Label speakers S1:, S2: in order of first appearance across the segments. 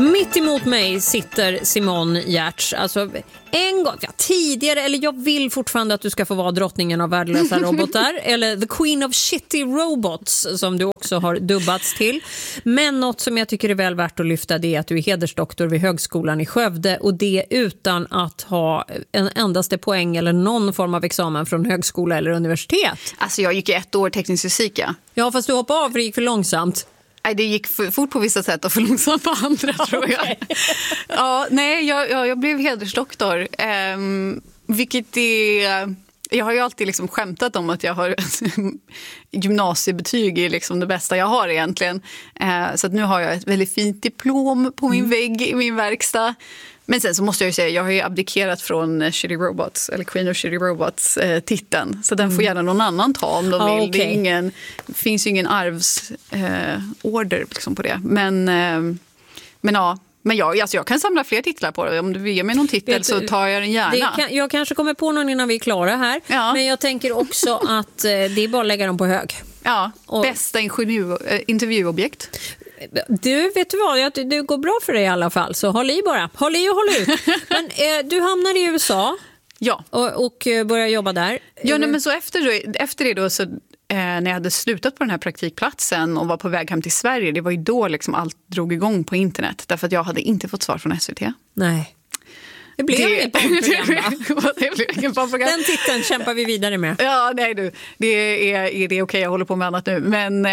S1: Mitt emot mig sitter Simone Giertz. Alltså en gång, tidigare, eller jag vill fortfarande att du ska få vara drottningen av värdelösa robotar. Eller the queen of shitty robots, som du också har dubbats till. Men något som jag tycker är väl värt att lyfta, det är att du är hedersdoktor vid högskolan i Skövde. Och det utan att ha en endaste poäng eller någon form av examen från högskola eller universitet.
S2: Alltså jag gick i 1 år teknisk fysik, ja.
S1: Ja, fast du hoppade av för det gick för långsamt.
S2: Nej, det gick fort på vissa sätt och för långsamt på andra, tror jag. Ja, nej, jag blev hedersdoktor. Vilket är... Jag har ju alltid liksom skämtat om att jag har gymnasiebetyg är liksom det bästa jag har egentligen. Så att nu har jag ett väldigt fint diplom på min vägg i min verkstad. Men sen så måste jag ju säga, jag har ju abdikerat från Shitty Robots, eller Queen of Shitty Robots titeln. Så den får gärna någon annan ta om de vill. Okay. Det finns ju ingen arvsorder liksom på det. Men ja. Men jag kan samla fler titlar på det. Om du vill ge mig någon titel så tar jag den gärna.
S1: Jag kanske kommer på någon innan vi är klara här. Ja. Men jag tänker också att det är bara att lägga dem på hög. Ja,
S2: bästa intervjuobjekt.
S1: Du, vet du vad? Det går bra för dig i alla fall. Så håll i bara. Håll i och håll ut. Men du hamnar i USA.
S2: Ja.
S1: Och börjar jobba där.
S2: Ja, nej, men så efter det då så... när jag hade slutat på den här praktikplatsen och var på väg hem till Sverige, det var ju då liksom allt drog igång på internet. Därför att jag hade inte fått svar från SVT.
S1: Nej. Det blev inget
S2: barnprogram.
S1: Den titeln kämpar vi vidare med.
S2: Ja, nej du. Det är okej, jag håller på med annat nu. Men,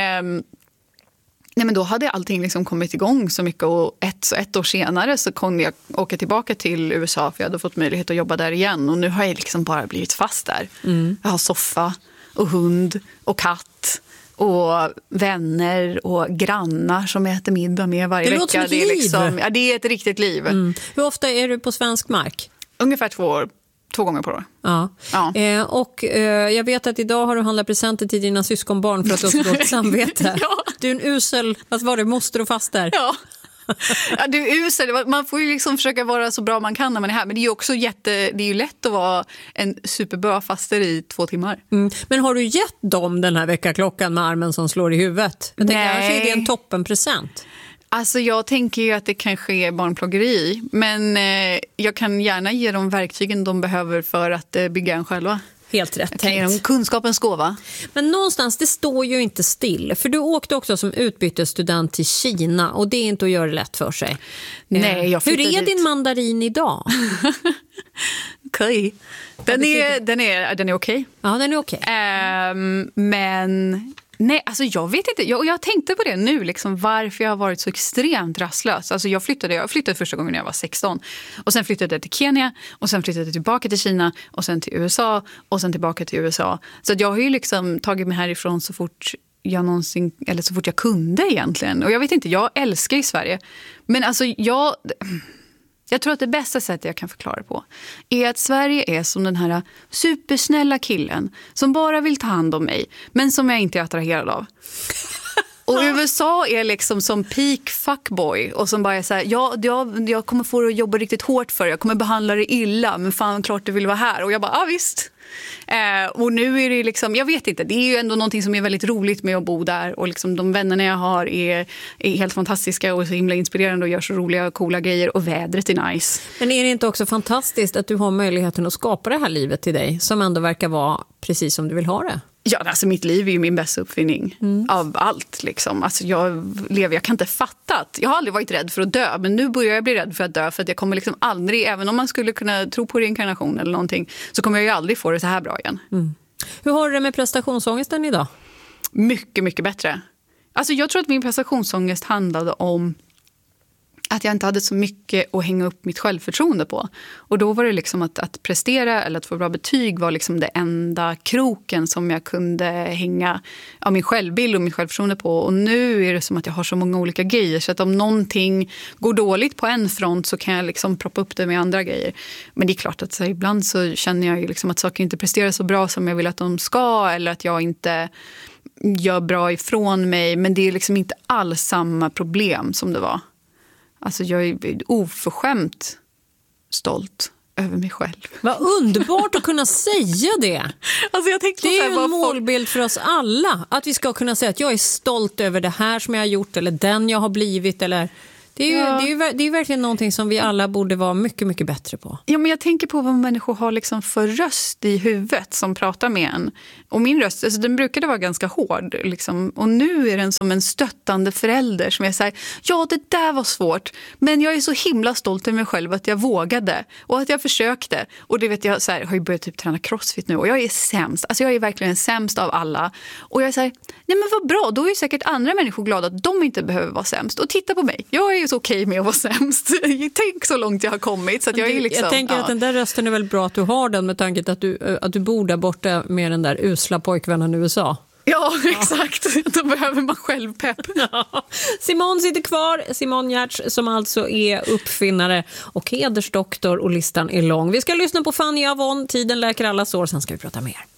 S2: nej, men då hade allting liksom kommit igång så mycket. Och ett år senare så kunde jag åka tillbaka till USA, för jag hade fått möjlighet att jobba där igen. Och nu har jag liksom bara blivit fast där. Jag har soffa och hund och katt och vänner och grannar som äter middag med varje vecka.
S1: Låter som ett liv.
S2: Liksom, ja, det är ett riktigt liv.
S1: Hur ofta är du på svensk mark?
S2: Ungefär 2 gånger på år.
S1: Ja. Och jag vet att idag har du handlat presenter till dina syskonbarn för att du har så gott samvete.
S2: Ja.
S1: Du är en usel, vad var det, moster och faster.
S2: Ja. Ja, det är usel. Man får ju liksom försöka vara så bra man kan när man är här. Men det är ju också det är ju lätt att vara en superbra faster i 2 timmar.
S1: Men har du gett dem den här veckaklockan med armen som slår i huvudet? Jag tänker, kanske är det en toppenpresent.
S2: Alltså jag tänker ju att det kanske är barnplågeri. Men jag kan gärna ge dem verktygen de behöver för att bygga en själva.
S1: Helt rätt
S2: jag kan ge dem kunskapens gåva.
S1: Men någonstans, det står ju inte still. För du åkte också som utbytesstudent till Kina. Och det är inte att göra det lätt för sig.
S2: Nej, jag
S1: hur är din mandarin idag?
S2: Okej. Den är okej.
S1: Ja, den är okej.
S2: Men... Nej, alltså jag vet inte. Jag tänkte på det nu, liksom, varför jag har varit så extremt rastlös. Alltså jag flyttade första gången när jag var 16. Och sen flyttade jag till Kenya. Och sen flyttade jag tillbaka till Kina. Och sen till USA. Och sen tillbaka till USA. Så att jag har ju liksom tagit mig härifrån så fort jag kunde egentligen. Och jag vet inte, jag älskar ju Sverige. Men alltså jag tror att det bästa sättet jag kan förklara på är att Sverige är som den här supersnälla killen som bara vill ta hand om mig, men som jag inte är attraherad av. Och USA är liksom som peak fuckboy och som bara är så här, jag kommer få det att jobba riktigt hårt för, jag kommer behandla det illa, men fan klart du vill vara här. Och jag bara, visst. Och nu är det liksom, jag vet inte, det är ju ändå någonting som är väldigt roligt med att bo där. Och liksom de vännerna jag har är helt fantastiska och så himla inspirerande och gör så roliga och coola grejer. Och vädret är nice.
S1: Men är det inte också fantastiskt att du har möjligheten att skapa det här livet till dig, som ändå verkar vara precis som du vill ha det?
S2: Ja, alltså mitt liv är ju min bästa uppfinning av allt. Liksom. Alltså jag kan inte fatta att jag har aldrig varit rädd för att dö, men nu börjar jag bli rädd för att dö, för att jag kommer liksom aldrig, även om man skulle kunna tro på reinkarnation eller någonting, så kommer jag ju aldrig få det så här bra igen.
S1: Hur har du det med prestationsångesten idag?
S2: Mycket, mycket bättre. Alltså jag tror att min prestationsångest handlade om att jag inte hade så mycket att hänga upp mitt självförtroende på. Och då var det liksom att prestera eller att få bra betyg var liksom det enda kroken som jag kunde hänga min självbild och mitt självförtroende på. Och nu är det som att jag har så många olika grejer, så att om någonting går dåligt på en front så kan jag liksom proppa upp det med andra grejer. Men det är klart att ibland så känner jag ju liksom att saker inte presterar så bra som jag vill att de ska, eller att jag inte gör bra ifrån mig. Men det är liksom inte alls samma problem som det var. Alltså jag är oförskämt stolt över mig själv.
S1: Vad underbart att kunna säga det.
S2: Alltså jag tänkte
S1: det är ju en målbild för oss alla. Att vi ska kunna säga att jag är stolt över det här som jag har gjort, eller den jag har blivit. Eller... Det är ju verkligen någonting som vi alla borde vara mycket, mycket bättre på.
S2: Ja, men jag tänker på vad människor har liksom för röst i huvudet som pratar med en. Och min röst, alltså, den brukade vara ganska hård. Liksom. Och nu är den som en stöttande förälder som är så här, ja, det där var svårt. Men jag är så himla stolt över mig själv att jag vågade. Och att jag försökte. Och det vet jag, så här, har ju börjat typ träna crossfit nu. Och jag är sämst. Alltså jag är verkligen sämst av alla. Och jag säger, nej men vad bra. Då är ju säkert andra människor glada att de inte behöver vara sämst. Och titta på mig. Jag är ju så okej med att vara sämst. Tänk så långt jag har kommit. Så att jag är liksom,
S1: jag tänker att den där rösten är väl bra att du har den med tanke att du bor där borta med den där usla pojkvännen i USA.
S2: Ja, exakt. Då behöver man själv pepp.
S1: Simone sitter kvar. Simone Giertz som alltså är uppfinnare och hedersdoktor och listan är lång. Vi ska lyssna på Fanny Avon. Tiden läker alla sår. Sen ska vi prata mer.